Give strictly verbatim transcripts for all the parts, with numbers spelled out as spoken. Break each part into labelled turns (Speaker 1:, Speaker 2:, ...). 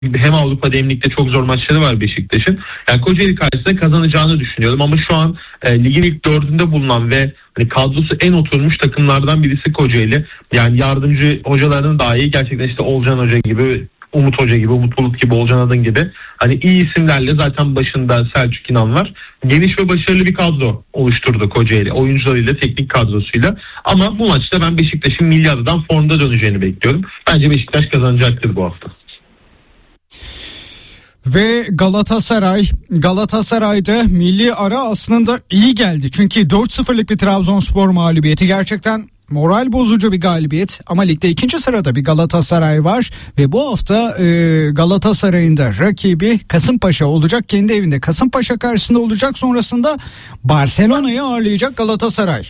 Speaker 1: hem Avrupa'da hem ligde çok zor maçları var Beşiktaş'ın. Yani Kocaeli karşısında kazanacağını düşünüyorum ama şu an e, ligin ilk dördünde bulunan ve hani kadrosu en oturmuş takımlardan birisi Kocaeli. Yani yardımcı hocalarının dahi gerçekten işte Olcan Hoca gibi, Umut Hoca gibi, Umut Bulut gibi, Olcan Adın gibi hani iyi isimlerle, zaten başında Selçuk İnan var. Geniş ve başarılı bir kadro oluşturdu Kocaeli oyuncularıyla, teknik kadrosuyla. Ama bu maçta ben Beşiktaş'ın milli aradan formda döneceğini bekliyorum. Bence Beşiktaş kazanacaktır bu hafta.
Speaker 2: Ve Galatasaray, Galatasaray'da milli ara aslında iyi geldi. Çünkü dört sıfırlık bir Trabzonspor mağlubiyeti gerçekten moral bozucu bir galibiyet. Ama ligde ikinci sırada bir Galatasaray var ve bu hafta e, Galatasaray'ın da rakibi Kasımpaşa olacak. Kendi evinde Kasımpaşa karşısında olacak. Sonrasında Barcelona'yı ağırlayacak Galatasaray.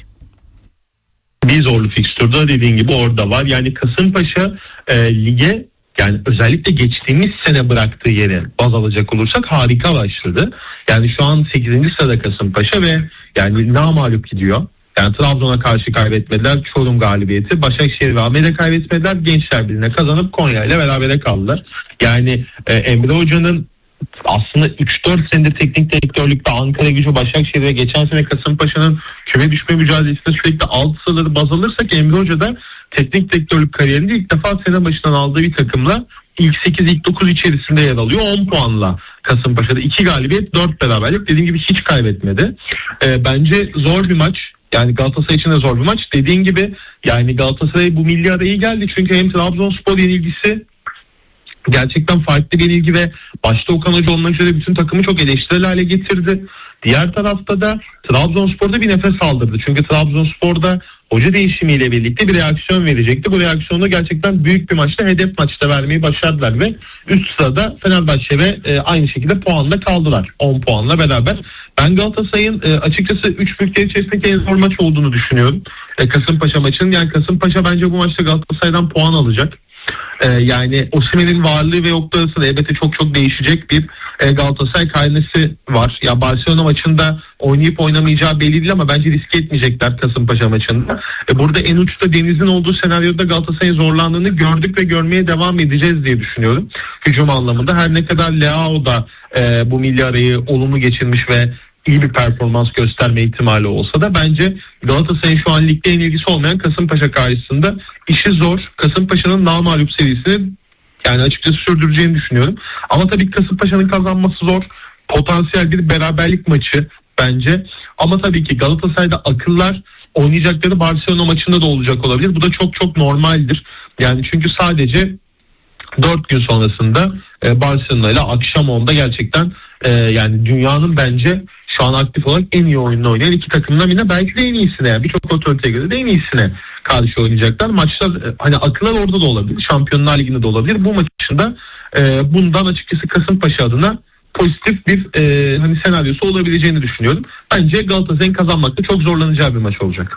Speaker 1: Bir zorlu fikstürde dediğin gibi orada var. Yani Kasımpaşa e, lige, yani özellikle geçtiğimiz sene bıraktığı yere baz alacak olursak harika başladı. Yani şu an sekizinci sırada Kasımpaşa ve yani namağlup gidiyor. Yani Trabzon'a karşı kaybetmediler, Çorum galibiyeti. Başakşehir ve Ahmet'e kaybetmediler. Gençler Birliği'ne kazanıp Konya ile berabere kaldılar. Yani e, Emre Hoca'nın aslında üç dört senedir teknik direktörlükte Ankara Gücü, Başakşehir ve geçen sene Kasımpaşa'nın küme düşme mücadelesinde sürekli alt sıraları baz alırsak, Emre Hoca da teknik direktörlük kariyerinde ilk defa sene başından aldığı bir takımla ilk sekiz ilk dokuz içerisinde yer alıyor. on puanla Kasımpaşa'da iki galibiyet, dört beraberlik, dediğim gibi hiç kaybetmedi. Ee, bence zor bir maç. Yani Galatasaray için de zor bir maç. Dediğin gibi yani Galatasaray bu milli araya iyi geldi. Çünkü hem Trabzonspor yenilgisi gerçekten farklı bir yenilgi ve başta Okan Hoca olmak üzere bütün takımı çok eleştirel hale getirdi. Diğer tarafta da Trabzonspor'da bir nefes aldırdı. Çünkü Trabzonspor'da hoca değişimiyle birlikte bir reaksiyon verecekti. Bu reaksiyonu gerçekten büyük bir maçta, hedef maçta vermeyi başardılar ve üst sırada Fenerbahçe ve e, aynı şekilde puanla kaldılar. on puanla beraber. Ben Galatasaray'ın e, açıkçası üç büyükler içerisindeki en zor maç olduğunu düşünüyorum. E, Kasımpaşa maçının. Yani Kasımpaşa bence bu maçta Galatasaray'dan puan alacak. Ee, yani Osimhen'in varlığı ve yokluğu arasında elbette çok çok değişecek bir e, Galatasaray karnesi var. Ya Barcelona maçında oynayıp oynamayacağı belli değil ama bence riske etmeyecekler Kasımpaşa maçında. E, burada en uçta Deniz'in olduğu senaryoda Galatasaray'ın zorlandığını gördük ve görmeye devam edeceğiz diye düşünüyorum. Hücum anlamında her ne kadar Leao da e, bu milli arayı olumlu geçirmiş ve iyi bir performans gösterme ihtimali olsa da bence Galatasaray'ın şu an ligde yenilgisi olmayan Kasımpaşa karşısında işi zor. Kasımpaşa'nın namağlup serisini yani açıkçası sürdüreceğini düşünüyorum. Ama tabii Kasımpaşa'nın kazanması zor. Potansiyel bir beraberlik maçı bence. Ama tabii ki Galatasaray'da akıllar oynayacakları Barcelona maçında da olacak olabilir. Bu da çok çok normaldir. Yani çünkü sadece dört gün sonrasında Barcelona ile akşam onda gerçekten yani dünyanın bence şu an aktif olarak en iyi oyununu oynayan iki takımdan birine, belki de en iyisine, yani birçok otoriteye göre de en iyisine karşı oynayacaklar. Maçlar hani akıllar orada da olabilir. Şampiyonlar Ligi'nde de olabilir. Bu maçında e, bundan açıkçası Kasımpaşa adına pozitif bir e, hani senaryosu olabileceğini düşünüyorum. Bence Galatasaray'ın kazanmakta çok zorlanacağı bir maç olacak.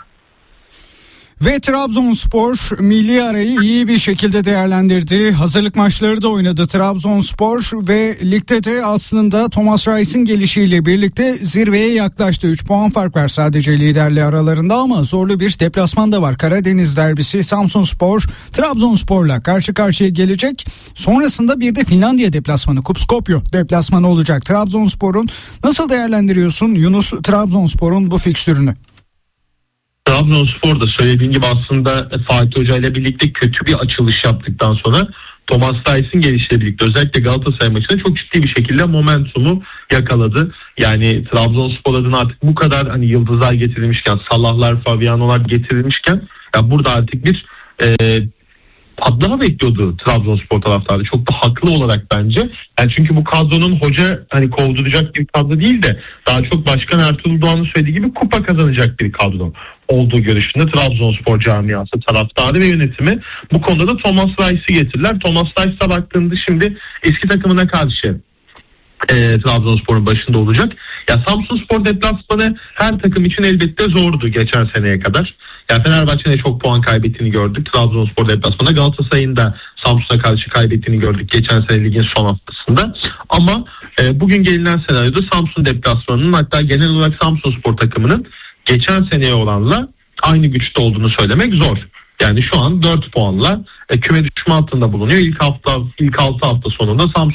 Speaker 2: Ve Trabzonspor milli arayı iyi bir şekilde değerlendirdi. Hazırlık maçları da oynadı Trabzonspor ve ligde de aslında Thomas Reis'in gelişiyle birlikte zirveye yaklaştı. üç puan fark var sadece liderle aralarında ama zorlu bir deplasman da var. Karadeniz derbisi Samsunspor Trabzonspor'la karşı karşıya gelecek. Sonrasında bir de Finlandiya deplasmanı, Kupskopje deplasmanı olacak. Trabzonspor'un nasıl değerlendiriyorsun Yunus, Trabzonspor'un bu fikstürünü?
Speaker 1: Trabzonspor da söylediğin gibi aslında Fatih Hoca ile birlikte kötü bir açılış yaptıktan sonra Thomas Reis'in gelişiyle birlikte özellikle Galatasaray maçında çok ciddi bir şekilde momentumu yakaladı. Yani Trabzonspor adına artık bu kadar hani yıldızlar getirilmişken, Salahlar, Fabiano'lar getirilmişken ya burada artık bir e, patlama bekliyordu Trabzonspor taraftarı. Çok da haklı olarak bence. Yani çünkü bu kadronun hoca hani kovduracak bir kadro değil de daha çok Başkan Ertuğrul Doğan'ın söylediği gibi kupa kazanacak bir kadro olduğu görüşünde Trabzonspor camiası, taraftarı ve yönetimi. Bu konuda da Thomas Reis'i getirdiler. Thomas Reis'e baktığında şimdi eski takımına karşı e, Trabzonspor'un başında olacak. Ya Samsunspor deplasmanı her takım için elbette zordu geçen seneye kadar. Yani Fenerbahçe'nin çok puan kaybettiğini gördük Trabzonspor deplasmanında. Galatasaray'ın da Samsun'a karşı kaybettiğini gördük geçen sene ligin son haftasında. Ama e, bugün gelinen senaryoda Samsun deplasmanının, hatta genel olarak Samsunspor takımının geçen seneye oranla aynı güçte olduğunu söylemek zor. Yani şu an dört puanla e, küme düşme hattında bulunuyor. İlk hafta ilk altı hafta sonunda Samsun